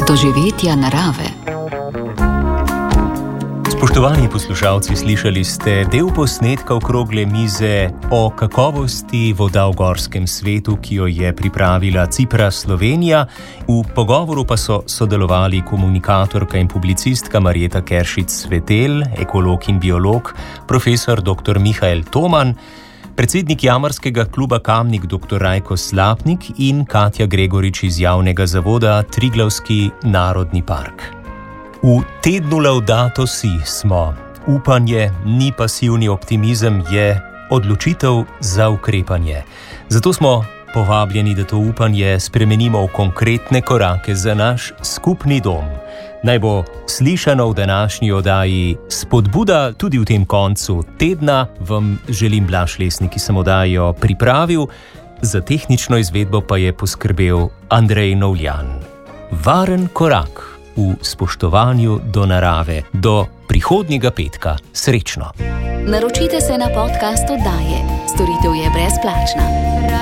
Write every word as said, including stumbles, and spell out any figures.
doživetja narave. Spoštovani poslušalci, slišali ste del posnetka okrogle mize o kakovosti voda v gorskem svetu, ki jo je pripravila Cipra Slovenija. V pogovoru pa so sodelovali komunikatorka in publicistka Marjeta Keršič-Svetelj, ekolog in biolog, profesor doktor Mihael Toman, predsednik Jamarskega kluba Kamnik doktor Rajko Slapnik in Katja Gregorič iz javnega zavoda Triglavski narodni park. V tednu Laudato si smo. Upanje ni pasivni optimizem, je odločitev za ukrepanje. Zato smo povabljeni, da to upanje spremenimo v konkretne korake za naš skupni dom. Naj bo slišano v današnji oddaji spodbuda tudi v tem koncu tedna. Vam želim Blaž Lesnik, ki sem oddajo pripravil, za tehnično izvedbo pa je poskrbel Andrej Novljan. Varen korak v spoštovanju do narave. Do prihodnjega petka. Srečno! Naročite se na podcast oddaje. Storitev je brezplačna.